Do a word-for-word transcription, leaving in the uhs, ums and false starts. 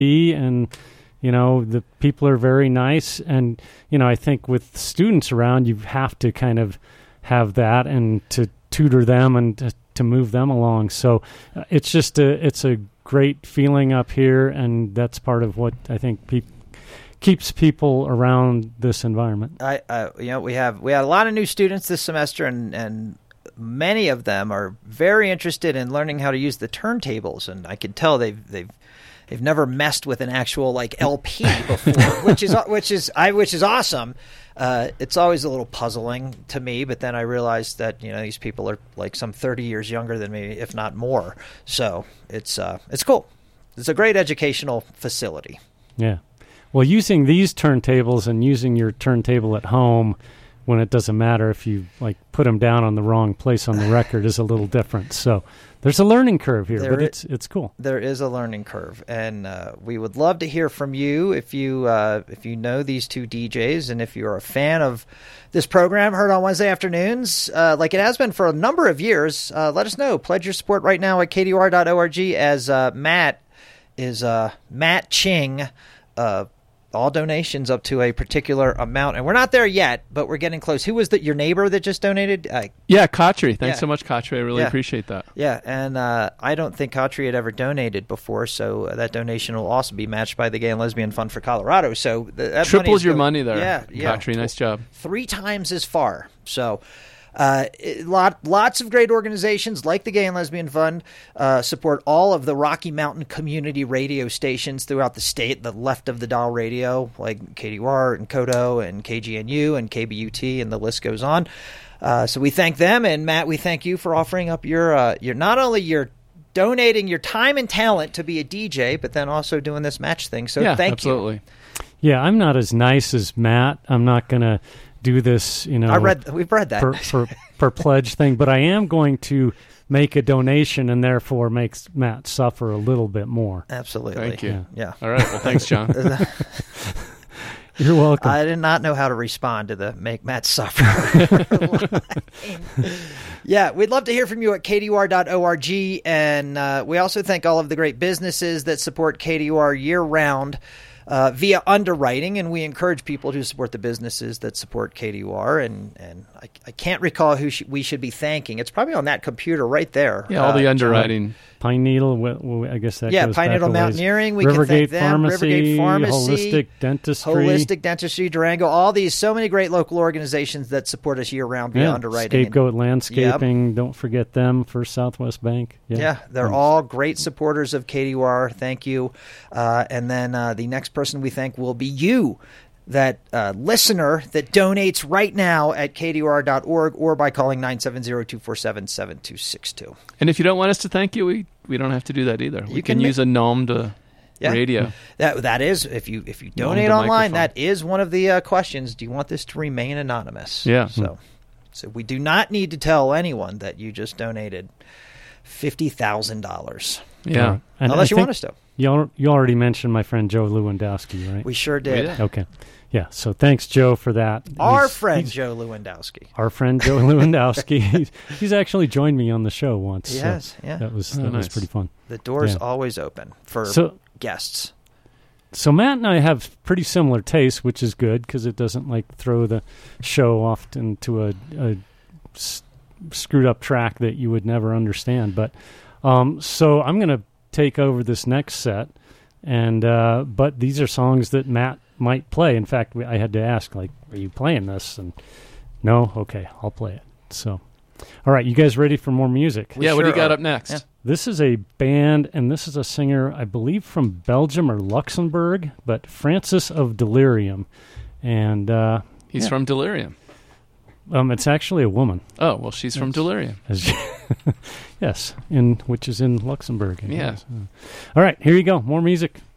and you know the people are very nice, and you know I think with students around, you have to kind of have that and to tutor them and to, to move them along. So uh, it's just a it's a great feeling up here, and that's part of what I think pe- keeps people around this environment. I, uh, you know, we have we had a lot of new students this semester, and and many of them are very interested in learning how to use the turntables, and I can tell they've they've they've never messed with an actual like L P before, which is which is I which is awesome. Uh, it's always a little puzzling to me, but then I realized that you know these people are like some thirty years younger than me, if not more. So it's uh, it's cool. It's a great educational facility. Yeah. Well, using these turntables and using your turntable at home when it doesn't matter if you like put them down on the wrong place on the record is a little different. So there's a learning curve here, there but is, it's it's cool. There is a learning curve, and uh, we would love to hear from you if you uh, if you know these two D Js, and if you're a fan of this program heard on Wednesday afternoons, uh, like it has been for a number of years. Uh, let us know. Pledge your support right now at K D U R dot org as uh, Matt is uh, Matt Ching. Uh, all donations up to a particular amount, and we're not there yet, but we're getting close. Who was that? Your neighbor that just donated? Uh, yeah, Kotri. Thanks yeah. so much, Kotri. I really yeah. appreciate that. Yeah, and uh, I don't think Kotri had ever donated before, so that donation will also be matched by the Gay and Lesbian Fund for Colorado. So th- that triples money your go- money there. Yeah, yeah. Kotri, nice job. Three times as far. So. Uh, it, lot, lots of great organizations like the Gay and Lesbian Fund uh, support all of the Rocky Mountain community radio stations throughout the state, the left of the dial radio, like K D U R and Kodo and K G N U and K B U T, and the list goes on. Uh, so we thank them, and Matt, we thank you for offering up your, uh, your not only your donating your time and talent to be a D J, but then also doing this match thing. So yeah, thank absolutely. you. Yeah, I'm not as nice as Matt. I'm not going to do this, you know, I read, we've read that. per, per, per pledge thing, but I am going to make a donation and therefore makes Matt suffer a little bit more. Absolutely. Thank you. Yeah. yeah. All right. Well, thanks, John. You're welcome. I did not know how to respond to the make Matt suffer. Yeah, we'd love to hear from you at K D U R dot org, and uh, we also thank all of the great businesses that support K D U R year-round. Uh, via underwriting, and we encourage people to support the businesses that support K D U R, and, and I, I can't recall who sh- we should be thanking. It's probably on that computer right there. Yeah, all the uh, underwriting. John, Pine Needle, well, well, I guess that yeah, goes Pine back Needle a ways. Mountaineering, we Rivergate can thank them. Pharmacy, Rivergate Pharmacy, Holistic Dentistry. Holistic Dentistry, Durango, all these, so many great local organizations that support us year-round via yeah, underwriting. Scapegoat and, Landscaping, yep. Don't forget them, First Southwest Bank. Yeah, yeah they're Thanks. all great supporters of K D U R. Thank you. Uh, and then uh, the next person we thank will be you, that uh, listener that donates right now at K D U R dot org or by calling nine seven zero, two four seven, seven two six two. And if you don't want us to thank you, we, we don't have to do that either. You we can can, ma- use a Nom to Yeah. radio. That that is, if you if you Nom donate to online, microphone. that is one of the uh, questions. Do you want this to remain anonymous? Yeah. So, so we do not need to tell anyone that you just donated fifty thousand dollars. Yeah. And Unless I you think want us to. You, al- you already mentioned my friend Joe Lewandowski, right? We sure did. We did. Okay. Yeah, so thanks, Joe, for that. Our He's- friend he's- Joe Lewandowski. Our friend Joe Lewandowski. he's, he's actually joined me on the show once. He so has, yeah. That was Oh, that was nice. pretty fun. The door's Yeah. always open for So guests. so Matt and I have pretty similar tastes, which is good because it doesn't like throw the show off into a, a s- screwed up track that you would never understand. But um, so I'm going to take over this next set, and uh, but these are songs that Matt might play. In fact, we, I had to ask, like, are you playing this? And no, okay, I'll play it. So, all right, you guys ready for more music? We yeah, what do sure you got are. up next? Yeah. This is a band, and this is a singer, I believe, from Belgium or Luxembourg, but Francis of Delirium. And uh, He's yeah. from Delirium. um, it's actually a woman. Oh, well, she's from Delirium. As yes, in which is in Luxembourg. I Yeah. guess. Uh, All right, here you go. More music.